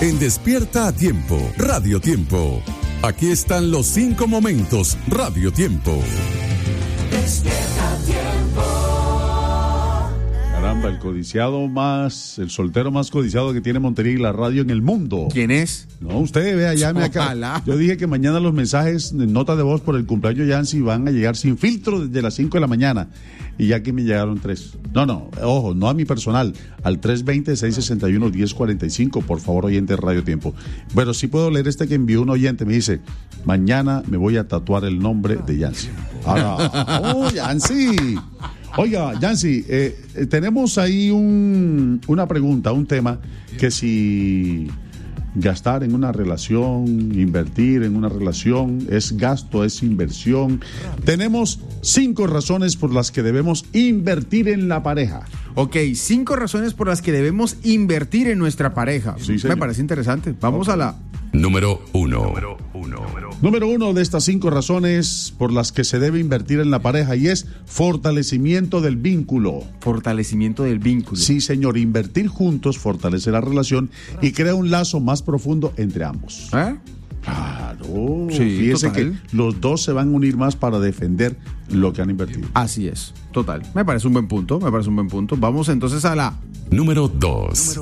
En Despierta a Tiempo, Radio Tiempo. Aquí están los 5 momentos, Radio Tiempo. Despierta a Tiempo. Caramba, el soltero más codiciado que tiene Montería y la radio en el mundo. ¿Quién es? No, usted vea, llame acá. Yo dije que mañana los mensajes de nota de voz por el cumpleaños de Yancy van a llegar sin filtro desde las 5 de la mañana. Y ya que me llegaron 3. No, ojo, no a mi personal, al 320-661-1045, por favor, oyente de Radio Tiempo. Pero sí puedo leer este que envió un oyente, me dice, mañana me voy a tatuar el nombre de Yancy. Yancy. Oiga, Yancy, tenemos ahí una pregunta, un tema, que si gastar en una relación, invertir en una relación, es gasto, es inversión. Tenemos 5 razones por las que debemos invertir en la pareja. Ok, 5 razones por las que debemos invertir en nuestra pareja. Sí, señor. Me parece interesante. Vamos a la... Número 1. Número 1 de estas 5 razones por las que se debe invertir en la pareja, y es fortalecimiento del vínculo. Fortalecimiento del vínculo. Sí, señor, invertir juntos fortalece la relación y crea un lazo más profundo entre ambos. Claro, sí, fíjese total. que los dos se van a unir más para defender lo que han invertido. Así es, total. Me parece un buen punto. Vamos entonces a la... Número 2.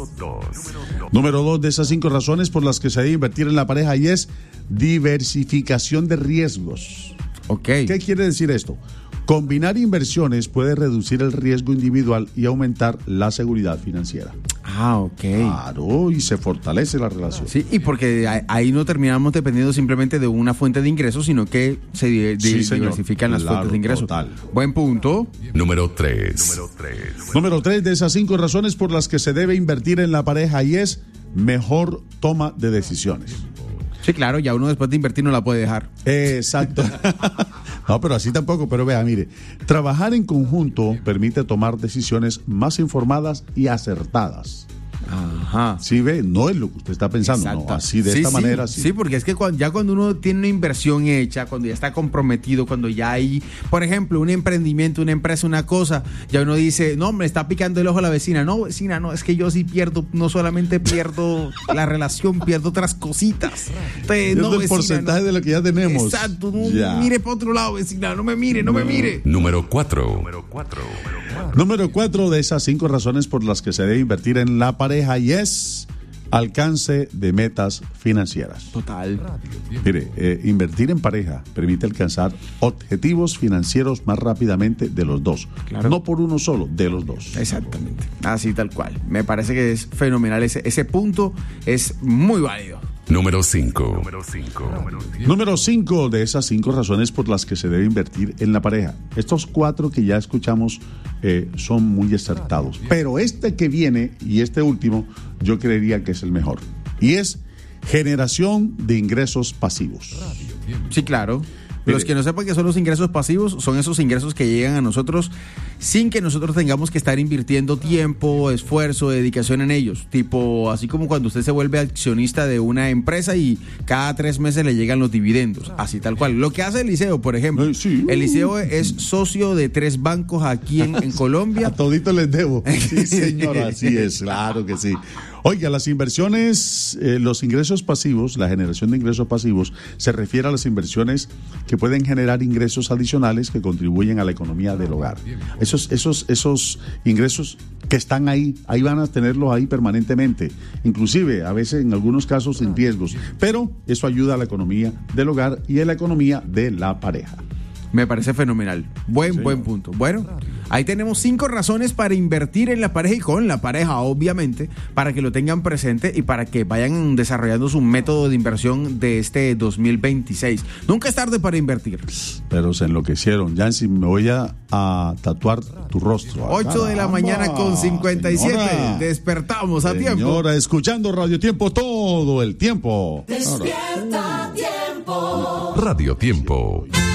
Número 2 de esas 5 razones por las que se debe invertir en la pareja, y es diversificación de riesgos. Ok. ¿Qué quiere decir esto? Combinar inversiones puede reducir el riesgo individual y aumentar la seguridad financiera. Ok. Claro, y se fortalece la relación. Sí, y porque ahí no terminamos dependiendo simplemente de una fuente de ingresos, sino que se diversifican las fuentes de ingresos. Total. Buen punto. Número 3. Número 3 de esas 5 razones por las que se debe invertir en la pareja, y es mejor toma de decisiones. Sí, claro, ya uno después de invertir no la puede dejar. Exacto. No, pero así tampoco. Pero vea, mire, trabajar en conjunto permite tomar decisiones más informadas y acertadas. Ajá. Sí, ve, no es lo que usted está pensando. Exacto. No, así de esta manera. Sí, porque es que cuando uno tiene una inversión hecha, cuando ya está comprometido, cuando ya hay, por ejemplo, un emprendimiento, una empresa, una cosa, ya uno dice, no, me está picando el ojo a la vecina. No, vecina, no, es que yo sí pierdo, no solamente pierdo la relación, pierdo otras cositas. Entonces, no, el vecina, porcentaje de lo que ya tenemos. Exacto, no mire para otro lado, vecina, no me mire. Número 4. Número 4 de esas 5 razones por las que se debe invertir en la pareja, y es alcance de metas financieras. Total. Mire, invertir en pareja permite alcanzar objetivos financieros más rápidamente de los dos. Claro. No por uno solo, de los dos. Exactamente. Así tal cual. Me parece que es fenomenal. Ese punto es muy válido. Número 5. Número 5 de esas 5 razones por las que se debe invertir en la pareja. Estos 4 que ya escuchamos son muy acertados. Pero este que viene, y este último, yo creería que es el mejor. Y es generación de ingresos pasivos. Sí, claro. Los que no sepan qué son los ingresos pasivos, son esos ingresos que llegan a nosotros sin que nosotros tengamos que estar invirtiendo tiempo, esfuerzo, dedicación en ellos. Tipo, así como cuando usted se vuelve accionista de una empresa y cada 3 meses le llegan los dividendos. Así tal cual. Lo que hace el Liceo, por ejemplo. Sí. El Liceo es socio de 3 bancos aquí en Colombia. A todito les debo. Sí, señor, así es, claro que sí. Oiga, las inversiones, los ingresos pasivos, la generación de ingresos pasivos, se refiere a las inversiones que pueden generar ingresos adicionales que contribuyen a la economía del hogar. Esos ingresos que están ahí van a tenerlos ahí permanentemente, inclusive a veces en algunos casos sin riesgos, pero eso ayuda a la economía del hogar y a la economía de la pareja. Me parece fenomenal. Buen punto. Bueno, ahí tenemos 5 razones para invertir en la pareja y con la pareja, obviamente, para que lo tengan presente y para que vayan desarrollando su método de inversión de este 2026. Nunca es tarde para invertir. Pero se enloquecieron. Yancy, me voy a tatuar tu rostro. 8 de la mañana con 57. Señora, despertamos a tiempo. Señora, escuchando Radio Tiempo todo el tiempo. Despierta a Tiempo. Radio Tiempo.